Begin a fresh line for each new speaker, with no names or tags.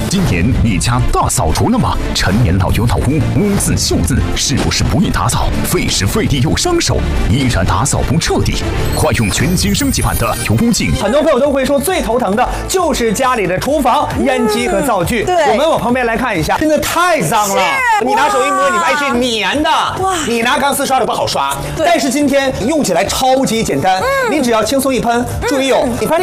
今年你家大扫除了吗？陈年老旧老屋，污渍锈渍，是不是不易打扫？费时费力又伤手，依然打扫不彻底？快用全新升级版的油污净。
很多朋友都会说，最头疼的就是家里的厨房烟机和灶具。
对，
我们往旁边来看一下，真的太脏了。你拿手一摸，你发现是粘的。哇！你拿钢丝刷的不好刷，但是今天用起来超级简单，你只要轻松一喷，注意你发现。